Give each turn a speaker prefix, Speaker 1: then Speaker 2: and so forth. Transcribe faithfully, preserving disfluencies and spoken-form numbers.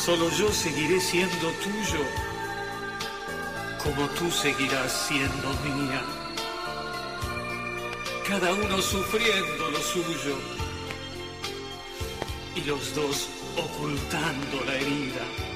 Speaker 1: Solo yo seguiré siendo tuyo, como tú seguirás siendo mía. Cada uno sufriendo lo suyo y los dos ocultando la herida.